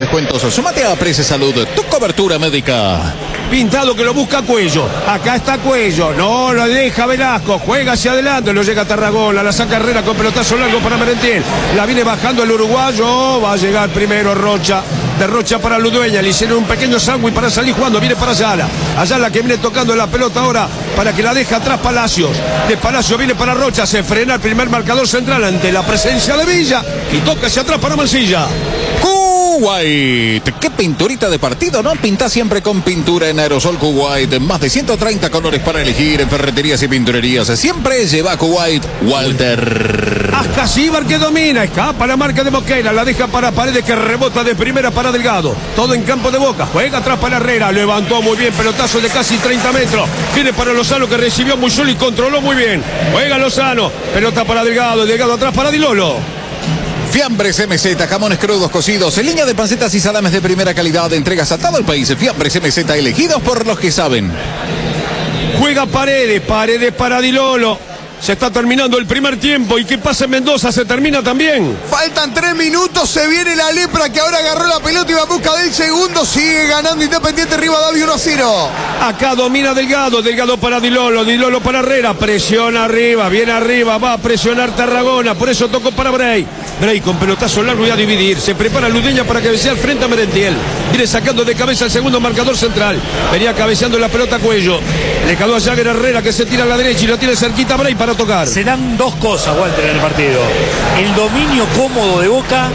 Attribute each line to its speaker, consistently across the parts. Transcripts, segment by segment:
Speaker 1: descuentos. Sumate a Prece Salud, tu cobertura médica.
Speaker 2: Pintado que lo busca Cuello. Acá está Cuello. No lo deja Velasco. Juega hacia adelante. Lo llega Tarragona. La saca Herrera con pelotazo largo para Merentiel. La viene bajando el uruguayo. Va a llegar primero Rocha. De Rocha para Ludueña. Le hicieron un pequeño sándwich para salir jugando. Viene para Ayala. Ayala que viene tocando la pelota ahora para que la deje atrás Palacios. De Palacios viene para Rocha. Se frena el primer marcador central ante la presencia de Villa. Y toca hacia atrás para Mansilla.
Speaker 1: Kuwait, qué pinturita de partido, ¿no? Pinta siempre con pintura en aerosol Kuwait. Más de 130 colores para elegir en ferreterías y pinturerías. Siempre lleva Kuwait, Walter.
Speaker 2: Ascasíbar que domina, escapa la marca de Mosquera, la deja para Paredes que rebota de primera para Delgado. Todo en campo de Boca, juega atrás para Herrera, levantó muy bien, pelotazo de casi 30 metros. Viene para Lozano que recibió muy solo y controló muy bien. Juega Lozano, pelota para Delgado, Delgado atrás para Dilolo.
Speaker 1: Fiambres MZ, jamones crudos cocidos, en línea de pancetas y salames de primera calidad, entregas a todo el país. Fiambres MZ, elegidos por los que saben.
Speaker 2: Juega Paredes, Paredes para Dilolo. Se está terminando el primer tiempo. ¿Y qué pasa en Mendoza? Se termina también.
Speaker 3: Faltan 3 minutos. Se viene la lepra que ahora agarró la pelota y va a busca del segundo. Sigue ganando Independiente Rivadavia 1-0.
Speaker 2: Acá domina Delgado. Delgado para Dilolo. Dilolo para Herrera. Presiona arriba. Viene arriba. Va a presionar Tarragona. Por eso tocó para Bray. Bray con pelotazo largo y a dividir. Se prepara Ludeña para cabecear frente a Merentiel. Viene sacando de cabeza el segundo marcador central. Venía cabeceando la pelota a Cuello. Le quedó a Jagger Herrera que se tira a la derecha y lo tiene cerquita Bray para tocar.
Speaker 4: Se dan dos cosas, Walter, en el partido: el dominio cómodo de Boca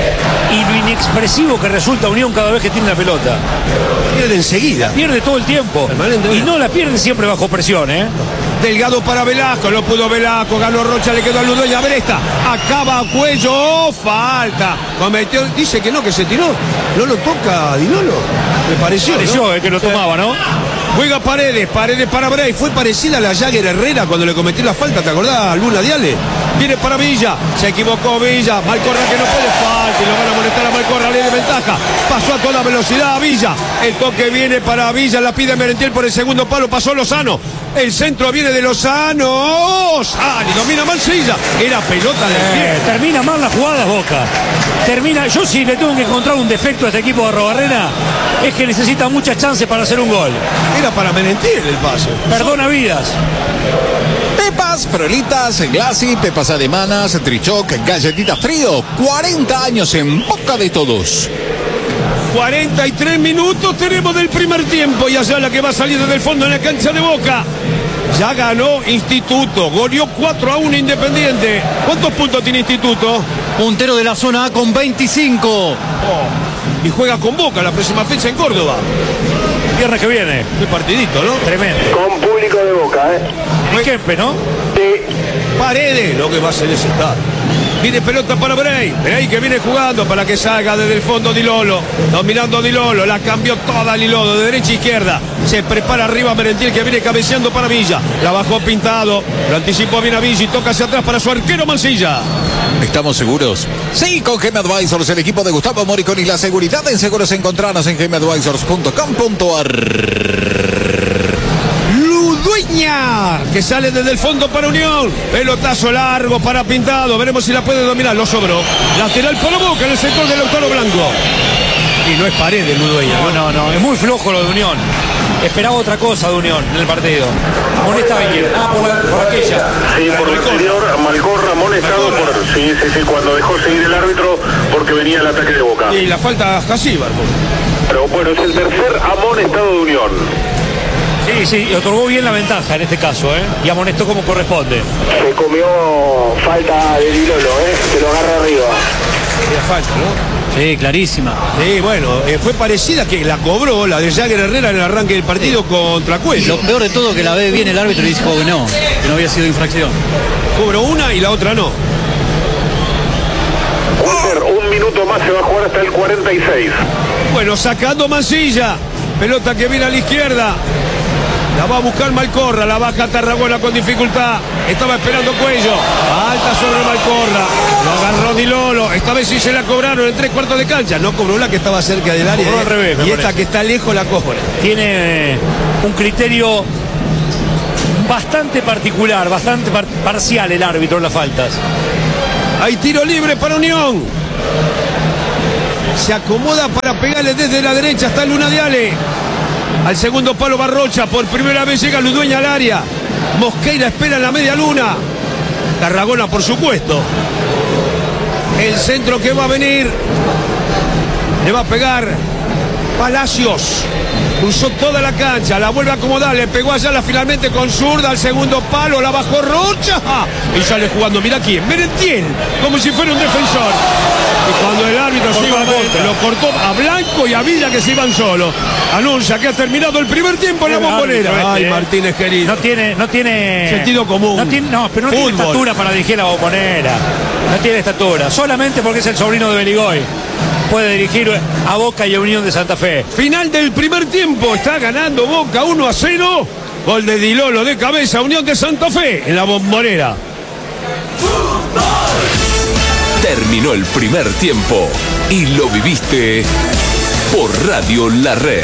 Speaker 4: y lo inexpresivo que resulta Unión cada vez que tiene la pelota.
Speaker 2: Pierde enseguida.
Speaker 4: Pierde todo el tiempo. Y no la pierde siempre bajo presión, ¿eh?
Speaker 2: Delgado para Velasco, lo pudo Velasco, ganó Rocha, le quedó a Ludueña, a ver esta, acaba a Cuello, oh, falta, cometió, dice que no, que se tiró, no lo toca Dilolo, me pareció,
Speaker 4: que lo tomaba, ¿no?
Speaker 2: Juega Paredes, Paredes para Bray, fue parecida a la Jagger Herrera cuando le cometió la falta, ¿te acordás, Luna Diale? Viene para Villa, se equivocó Villa, Malcorra que no puede, falta y lo van a molestar a Malcorra, le de ventaja, pasó a toda velocidad a Villa, el toque viene para Villa, la pide Merentiel por el segundo palo, pasó Lozano, el centro viene de Lozano, y domina Mansilla, era pelota de pie.
Speaker 4: Termina mal la jugada Boca, yo sí le tengo que encontrar un defecto a este equipo de Arrobarrena, es que necesita muchas chances para hacer un gol.
Speaker 2: Era para Merentiel el pase.
Speaker 4: Perdona vidas.
Speaker 1: Pepas, frolitas, glassy, pepas alemanas, trichoc, galletitas frío. 40 años en boca de todos.
Speaker 2: 43 minutos tenemos del primer tiempo y allá la que va a salir desde el fondo en la cancha de Boca. Ya ganó Instituto, goleó 4-1 Independiente. ¿Cuántos puntos tiene Instituto?
Speaker 5: Puntero de la zona A con 25.
Speaker 2: Y juega con Boca la próxima fecha en Córdoba.
Speaker 4: Viernes que viene.
Speaker 2: Qué partidito, ¿no?
Speaker 4: Tremendo.
Speaker 6: Con público de Boca,
Speaker 4: ¿eh? Kempe, ¿no?
Speaker 6: Sí.
Speaker 2: Paredes, lo que va a hacer ese estadio. Viene pelota para Bray. Bray que viene jugando para que salga desde el fondo Dilolo. Dominando Dilolo. La cambió toda Dilolo de derecha a izquierda. Se prepara arriba Merentiel que viene cabeceando para Villa. La bajó Pintado. Lo anticipó bien a Villa y toca hacia atrás para su arquero Mansilla.
Speaker 1: ¿Estamos seguros? Sí, con GM Advisors, el equipo de Gustavo Moricón y la seguridad en seguros encontrarnos en gmadvisors.com.ar.
Speaker 2: Ludueña, que sale desde el fondo para Unión. Pelotazo largo para Pintado. Veremos si la puede dominar. Lo sobró. Lateral para Boca en el sector del Lautaro Blanco. Y no es Paredes Ludueña.
Speaker 4: No. Es muy flojo lo de Unión. Esperaba otra cosa de Unión en el partido. Amonesta bien. Por aquella.
Speaker 6: Sí, por el exterior, Malcorra amonestado por. Sí, cuando dejó seguir el árbitro porque venía el ataque de Boca.
Speaker 2: Y la falta a Jasíbar.
Speaker 6: Pero bueno, es el tercer amonestado de Unión.
Speaker 4: Sí, y otorgó bien la ventaja en este caso, ¿eh? Y amonestó como corresponde.
Speaker 6: Se comió falta de Dilolo, que lo agarra arriba.
Speaker 2: Era falta, ¿no?
Speaker 5: Sí, clarísima.
Speaker 2: Sí, bueno, fue parecida que la cobró la de Jagger Herrera en el arranque del partido contra Cuello.
Speaker 5: Lo peor de todo que la ve bien el árbitro y dijo que no había sido infracción.
Speaker 2: Cobró una y la otra no.
Speaker 6: Walter, un minuto más se va a jugar hasta el 46.
Speaker 2: Bueno, sacando Mansilla. Pelota que viene a la izquierda. La va a buscar Malcorra, la baja Tarragona con dificultad. Estaba esperando Cuello. Alta sobre Malcorra. Lo agarró Dilolo. Esta vez sí se la cobraron en 3/4 de cancha. No cobró la que estaba cerca del área.
Speaker 4: Al revés,
Speaker 2: y esta que está lejos la cobra.
Speaker 4: Tiene un criterio bastante particular, bastante parcial el árbitro en las faltas.
Speaker 2: Hay tiro libre para Unión. Se acomoda para pegarle desde la derecha. Está Luna Diale. Al segundo palo Barrocha. Por primera vez llega Ludueña al área. Mosqueira espera en la media luna. Tarragona, por supuesto. El centro que va a venir. Le va a pegar Palacios. Cruzó toda la cancha, la vuelve a acomodar, le pegó allá finalmente con zurda al segundo palo, la bajó Rocha y sale jugando, mira quién, Merentiel, como si fuera un defensor. Y cuando el árbitro se iba a contra, lo cortó a Blanco y a Villa que se iban solos. Anuncia que ha terminado el primer tiempo en la Bombonera. Ay, Martínez querido.
Speaker 4: No tiene
Speaker 2: sentido común.
Speaker 4: Pero no tiene estatura para dirigir la Bombonera. No tiene estatura, solamente porque es el sobrino de Beligoy. Puede dirigir a Boca y a Unión de Santa Fe.
Speaker 2: Final del primer tiempo, está ganando Boca 1-0. Gol de Di Lolo de cabeza, Unión de Santa Fe en la Bombonera.
Speaker 7: Terminó el primer tiempo y lo viviste por Radio La Red.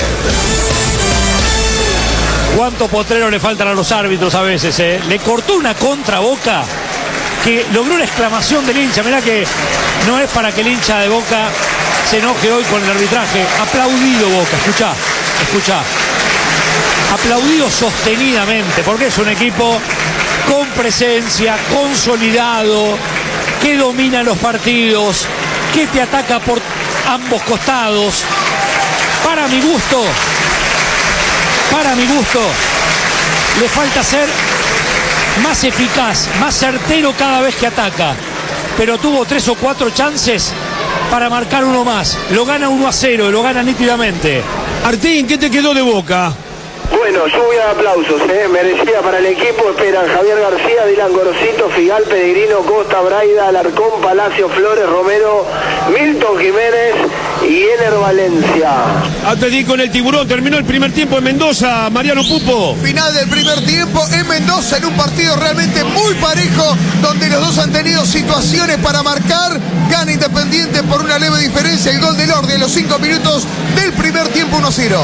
Speaker 4: ¿Cuánto potrero le faltan a los árbitros a veces? Le cortó una contra Boca que logró una exclamación del hincha. Mirá que no es para que el hincha de Boca se enoje hoy con el arbitraje. Aplaudido Boca, escuchá. Aplaudido sostenidamente, porque es un equipo con presencia, consolidado, que domina los partidos, que te ataca por ambos costados. Para mi gusto, le falta ser más eficaz, más certero cada vez que ataca. Pero tuvo 3 o 4 chances para marcar uno más. Lo gana 1-0, lo gana nítidamente.
Speaker 2: Martín, ¿qué te quedó de Boca?
Speaker 8: Bueno, lluvia de aplausos, merecida para el equipo. Esperan Javier García, Dylan Gorosito, Figal, Pellegrino, Costa, Braida, Alarcón, Palacio, Flores, Romero, Milton Jiménez y Ener Valencia.
Speaker 2: Atlético en el Tiburón, terminó el primer tiempo en Mendoza, Mariano Pupo.
Speaker 3: Final del primer tiempo en Mendoza, en un partido realmente muy parejo, donde los dos han tenido situaciones para marcar. Gana Independiente por una leve diferencia, el gol de Lordi en los 5 minutos del primer tiempo, 1-0.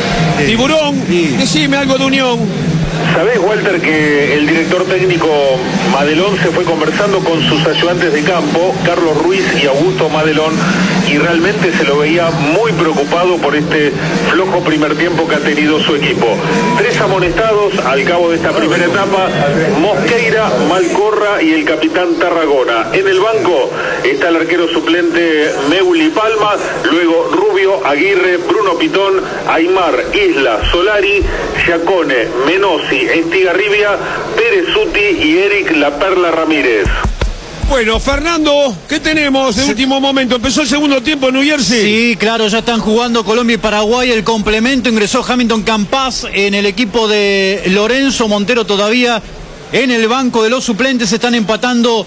Speaker 2: Tiburón, decime algo de Unión.
Speaker 6: ¿Sabés, Walter, que el director técnico Madelón se fue conversando con sus ayudantes de campo, Carlos Ruiz y Augusto Madelón, y realmente se lo veía muy preocupado por este flojo primer tiempo que ha tenido su equipo? 3 amonestados al cabo de esta primera etapa: Mosqueira, Malcorra y el capitán Tarragona. En el banco está el arquero suplente Meuli Palma, luego Rubio, Aguirre, Bruno Pitón, Aymar, Isla, Solari, Giacone, Menossi, Estigarribia, Pérez Suti y Eric La Perla Ramírez.
Speaker 2: Bueno, Fernando, ¿qué tenemos de último momento? Empezó el segundo tiempo en New Jersey.
Speaker 5: Sí, claro, ya están jugando Colombia y Paraguay. El complemento, ingresó Hamilton Campas en el equipo de Lorenzo Montero todavía en el banco de los suplentes. Están empatando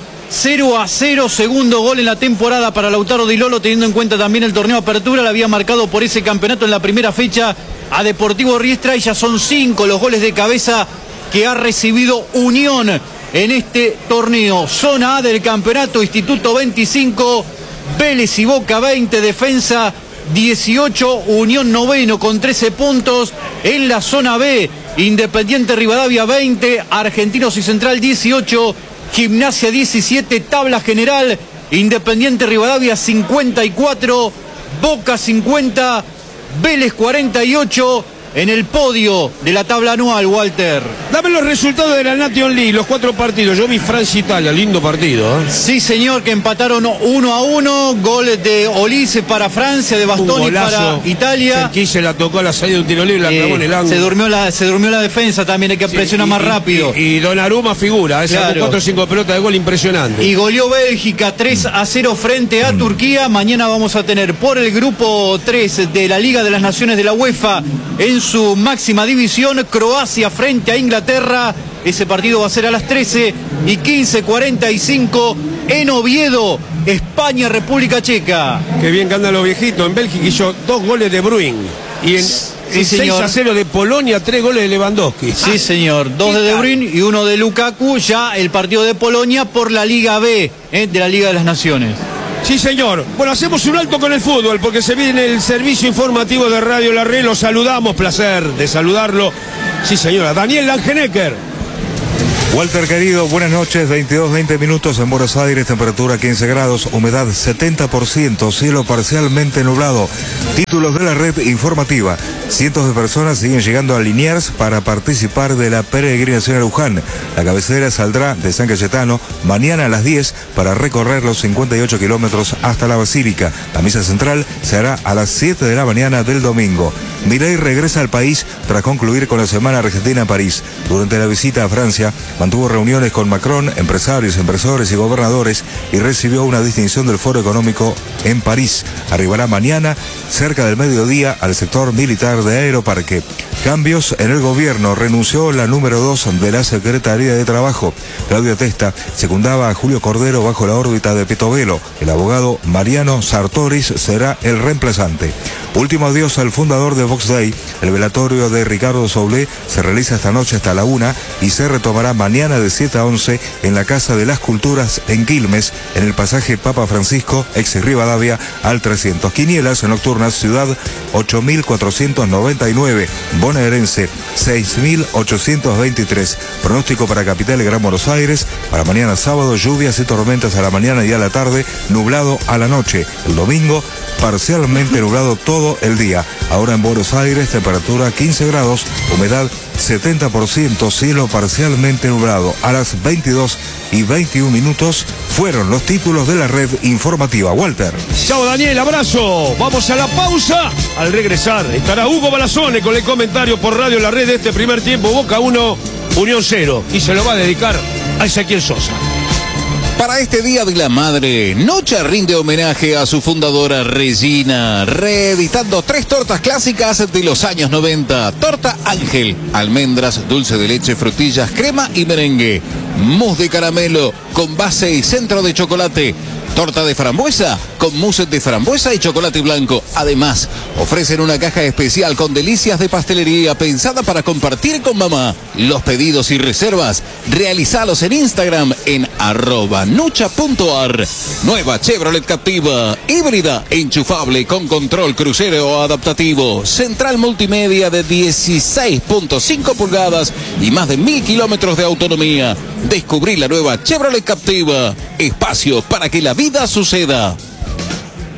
Speaker 5: 0-0, segundo gol en la temporada para Lautaro Di Lolo, teniendo en cuenta también el torneo Apertura. Le había marcado por ese campeonato en la primera fecha a Deportivo Riestra, y ya son 5 los goles de cabeza que ha recibido Unión en este torneo. Zona A del campeonato: Instituto 25, Vélez y Boca 20, Defensa 18, Unión noveno con 13 puntos. En la zona B, Independiente Rivadavia 20, Argentinos y Central 18, Gimnasia 17, tabla general: Independiente Rivadavia 54, Boca 50, Vélez 48. En el podio de la tabla anual, Walter.
Speaker 2: Dame los resultados de la Nation League, los 4 partidos. Yo vi Francia-Italia, lindo partido, ¿eh?
Speaker 5: Sí, señor, que empataron 1-1. Gol de Olise para Francia, de Bastoni para Italia.
Speaker 2: Aquí se la tocó a la salida de un tiro libre, la clavó en el ángulo.
Speaker 5: Se durmió la defensa también, hay que presionar más rápido.
Speaker 2: Y Donnarumma figura, sacó 4 o 5 pelotas de gol, impresionante.
Speaker 5: Y goleó Bélgica 3-0 frente a Turquía. Mañana vamos a tener por el grupo 3 de la Liga de las Naciones de la UEFA, en su máxima división, Croacia frente a Inglaterra. Ese partido va a ser a las 13 y 15:45 en Oviedo, España, República Checa.
Speaker 2: Qué bien que andan los viejitos. En Bélgica hizo 2 goles de Bruin. Y en 6-0 de Polonia, 3 goles de Lewandowski.
Speaker 5: Sí, señor. 2 de Bruyne y 1 de Lukaku. Ya el partido de Polonia por la Liga B, de la Liga de las Naciones.
Speaker 2: Sí, señor. Bueno, hacemos un alto con el fútbol porque se viene el servicio informativo de Radio La Red. Lo saludamos, placer de saludarlo. Sí, señora. Daniel Langenecker.
Speaker 9: Walter querido, buenas noches, 22:20 minutos en Buenos Aires, temperatura 15 grados, humedad 70%, cielo parcialmente nublado. Títulos de la red informativa. Cientos de personas siguen llegando a Liniers para participar de la peregrinación a Luján. La cabecera saldrá de San Cayetano mañana a las 10 para recorrer los 58 kilómetros hasta la Basílica. La misa central se hará a las 7 de la mañana del domingo. Milei regresa al país tras concluir con la Semana Argentina en París. Durante la visita a Francia, mantuvo reuniones con Macron, empresarios, inversores y gobernadores y recibió una distinción del Foro Económico en París. Arribará mañana, cerca del mediodía, al sector militar de Aeroparque. Cambios en el gobierno. Renunció la número 2 de la Secretaría de Trabajo. Claudia Testa secundaba a Julio Cordero bajo la órbita de Petovelo. El abogado Mariano Sartoris será el reemplazante. Último adiós al fundador de Vox Day. El velatorio de Ricardo Soulé se realiza esta noche hasta la 1 y se retomará mañana de 7 a 11 en la Casa de las Culturas en Quilmes, en el pasaje Papa Francisco, ex Rivadavia, al 300. Quinielas nocturnas, Ciudad 8.499, bonaerense 6.823. Pronóstico para capital y Gran Buenos Aires, para mañana sábado, lluvias y tormentas a la mañana y a la tarde, nublado a la noche. El domingo, parcialmente nublado todo el día. Ahora en Buenos Aires, temperatura 15 grados, humedad 70%, cielo parcialmente nublado. A las 22:21 minutos fueron los títulos de la red informativa. Walter.
Speaker 2: Chao Daniel, abrazo. Vamos a la pausa. Al regresar estará Hugo Balazone con el comentario por Radio La Red de este primer tiempo. Boca 1, Unión 0. Y se lo va a dedicar a Ezequiel Sosa.
Speaker 1: Para este Día de la Madre, Nocha rinde homenaje a su fundadora Regina, reeditando 3 tortas clásicas de los años 90. Torta Ángel, almendras, dulce de leche, frutillas, crema y merengue. Mousse de caramelo con base y centro de chocolate. Torta de frambuesa con mousse de frambuesa y chocolate blanco. Además, ofrecen una caja especial con delicias de pastelería pensada para compartir con mamá. Los pedidos y reservas, realizalos en Instagram en @nucha.ar. Nueva Chevrolet Captiva, híbrida, enchufable con control crucero o adaptativo. Central multimedia de 16.5 pulgadas y más de 1000 kilómetros de autonomía. Descubrí la nueva Chevrolet Captiva. Espacio para que la vida suceda.